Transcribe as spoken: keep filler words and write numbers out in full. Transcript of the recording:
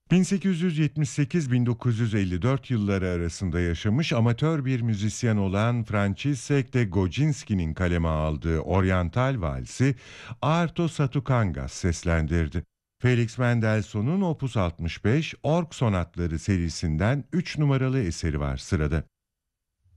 bin sekiz yüz yetmiş sekiz - bin dokuz yüz elli dört yılları arasında yaşamış amatör bir müzisyen olan Franciszek de Godziński'nin kaleme aldığı Oryantal Valsi Arto Satukangas seslendirdi. Felix Mendelssohn'un Opus altmış beş Org Sonatları serisinden üç numaralı eseri var sırada.